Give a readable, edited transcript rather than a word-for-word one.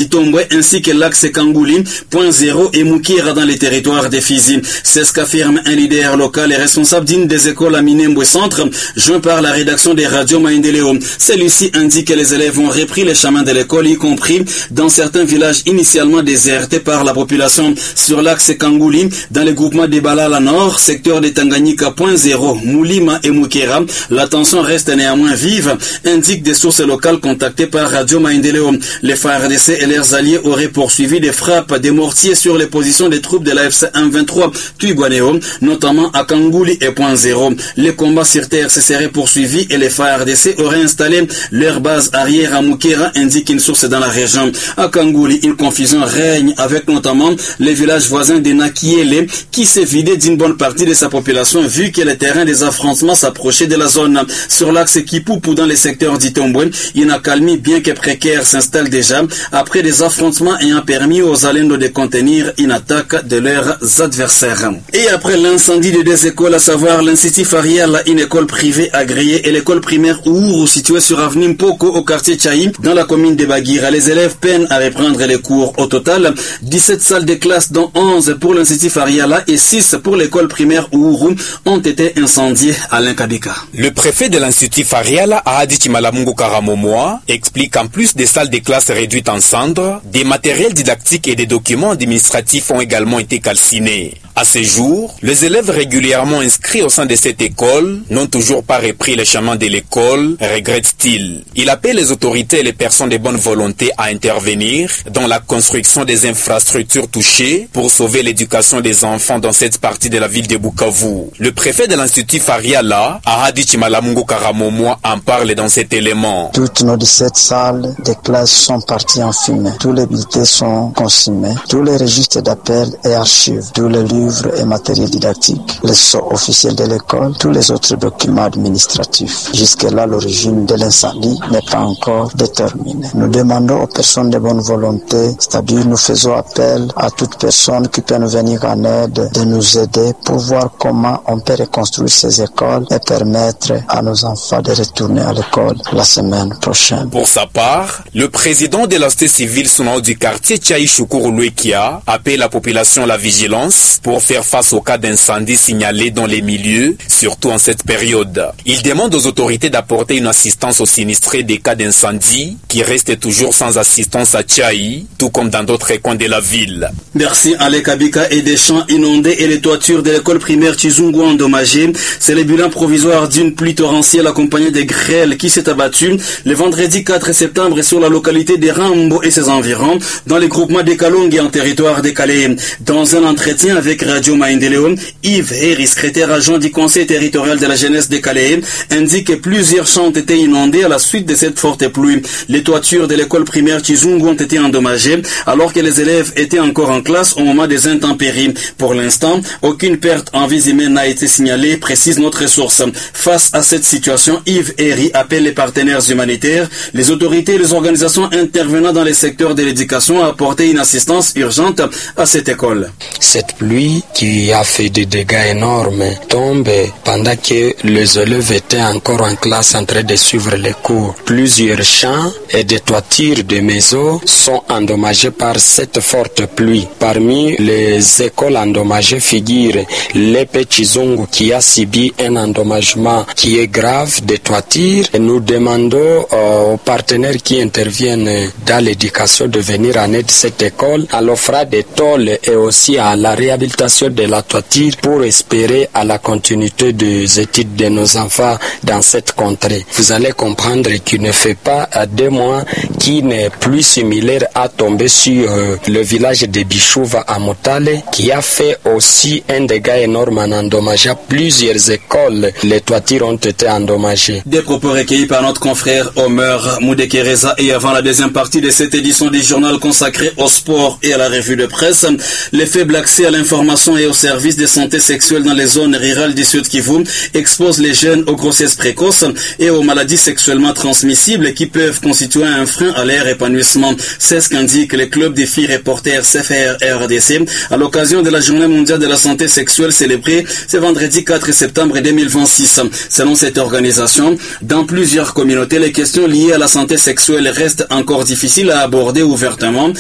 d'Itombwe ainsi que l'axe Kangouli, Point Zéro et Moukira dans les territoires des Fizi. C'est ce qu'affirme un leader local et responsable d'une des écoles à Minembwe Centre, joint par la rédaction des radios Maendeleo. Celui-ci indique que les élèves ont repris les chemins de l'école, y compris dans certains villages initialement désertés par la population. Sur l'axe Kangouli, dans les groupements de Balala Nord, secteur de Tanganyika, Point Zéro, Moulima et Moukera, la tension reste néanmoins vive, indiquent des sources locales contactées par Radio Maendeleo. Les FARDC et leurs alliés auraient poursuivi des frappes des mortiers sur les positions des troupes de l'AFC M23 Twigwaneo, notamment à Kangouli et Point Zéro. Les combats sur terre se seraient poursuivis et les FARDC auraient installé leur base arrière à Moukera, indique une source dans la région. À Kangouli, une confusion règne avec notamment les villages voisins de Nakiele qui s'est vidé d'une bonne partie de sa population vu que le terrain des affrontements s'approchait de la zone. Sur l'axe Kipupu dans les secteurs d'Itombwe, une accalmie bien que précaire s'installe déjà après des affrontements ayant permis aux Alendo de contenir une attaque de leurs adversaires. Et après l'incendie de deux écoles, à savoir l'Institut Farial, une école privée agréée, et l'école primaire Ouro située sur avenue Mpoko au quartier Tchaï dans la commune de Bagira, les élèves peinent à reprendre les cours. Au total, 17 salles de classe dont 11 pour l'Institut Fariala et 6 pour l'école primaire Ouro ont été incendiées à l'Inkabika. Le préfet de l'Institut Fariala, Ahadi Chimalamungu Karamomoa, explique qu'en plus des salles de classe réduites en cendres, des matériels didactiques et des documents administratifs ont également été calcinés. À ce jour, les élèves régulièrement inscrits au sein de cette école n'ont toujours pas repris le chemin de l'école, regrette-t-il. Il appelle les autorités et les personnes de bonne volonté à intervenir dans la construction des infrastructures touchées pour sauver l'éducation des enfants dans cette partie de la ville de Bukavu. Le préfet de l'Institut Fariala, Ahadi Chimalamungu Karamomoa, en parle dans cet élément. Toutes nos 17 salles de classe sont parties en fumée. Tous les bulletins sont consumés. Tous les registres d'appel et archives. Tous les livres et matériel didactique, les sceaux officiels de l'école, tous les autres documents administratifs. Jusque-là, l'origine de l'incendie n'est pas encore déterminée. Nous demandons aux personnes de bonne volonté, c'est-à-dire nous faisons appel à toute personne qui peut nous venir en aide, de nous aider pour voir comment on peut reconstruire ces écoles et permettre à nos enfants de retourner à l'école la semaine prochaine. Pour sa part, le président de la société civile Sunao du quartier Tchaï Shukuru Luekia appelle la population à la vigilance pour faire face aux cas d'incendie signalés dans les milieux, surtout en cette période. Il demande aux autorités d'apporter une assistance aux sinistrés des cas d'incendie qui restent toujours sans assistance à Tchaï, tout comme dans d'autres coins de la ville. Merci à l'Ekabika et des champs inondés et les toitures de l'école primaire Chizungu endommagées. C'est le bilan provisoire d'une pluie torrentielle accompagnée de grêles qui s'est abattue le vendredi 4 septembre sur la localité de Rambo et ses environs, dans les groupements de Kalongi en territoire de Calais. Dans un entretien avec Radio Maendeleo, Yves Herry, secrétaire adjoint du conseil territorial de la jeunesse de Calais, indique que plusieurs champs ont été inondés à la suite de cette forte pluie. Les toitures de l'école primaire Chizungu ont été endommagées alors que les élèves étaient encore en classe au moment des intempéries. Pour l'instant, aucune perte en vie humaine n'a été signalée, précise notre source. Face à cette situation, Yves Herry appelle les partenaires humanitaires, les autorités et les organisations intervenant dans les secteurs de l'éducation à apporter une assistance urgente à cette école. Cette pluie qui a fait des dégâts énormes tombe pendant que les élèves étaient encore en classe en train de suivre les cours. Plusieurs champs et des toitures de maisons sont endommagés par cette forte pluie. Parmi les écoles endommagées figure l'épée Chizungu qui a subi un endommagement qui est grave des toitures. Et nous demandons aux partenaires qui interviennent dans l'éducation de venir en aide de cette école à l'offre des tôles et aussi à la réhabilitation de la toiture pour espérer à la continuité des études de nos enfants dans cette contrée. Vous allez comprendre qu'il ne fait pas 2 mois qu'une pluie similaire a tombé sur le village de Bichouva à Motale qui a fait aussi un dégât énorme en endommageant plusieurs écoles. Les toitures ont été endommagées. Des propos recueillis par notre confrère Omer Moudekereza et avant la deuxième partie de cette édition du journal consacré au sport et à la revue de presse, les faibles accès à l'information et aux services de santé sexuelle dans les zones rurales du Sud Kivu exposent les jeunes aux grossesses précoces et aux maladies sexuellement transmissibles qui peuvent constituer un frein à leur épanouissement. C'est ce qu'indique le club des filles reporters CFR-RDC à l'occasion de la journée mondiale de la santé sexuelle célébrée ce vendredi 4 septembre 2026. Selon cette organisation, dans plusieurs communautés, les questions liées à la santé sexuelle restent encore difficiles à aborder ouvertement